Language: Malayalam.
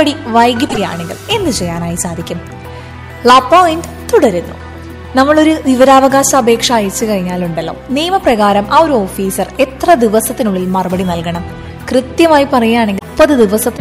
നടപടി വൈകിക്കുകയാണെങ്കിൽ എന്ത് ചെയ്യാനായി സാധിക്കും? ലാ പോയിന്റ് തുടരുന്നു. നമ്മളൊരു വിവരാവകാശ അപേക്ഷ അയച്ചു കഴിഞ്ഞാലുണ്ടല്ലോ, നിയമപ്രകാരം ആ ഒരു ഓഫീസർ എത്ര ദിവസത്തിനുള്ളിൽ മറുപടി നൽകണം? കൃത്യമായി പറയുകയാണെങ്കിൽ 30 ദിവസത്തിനുള്ളിൽ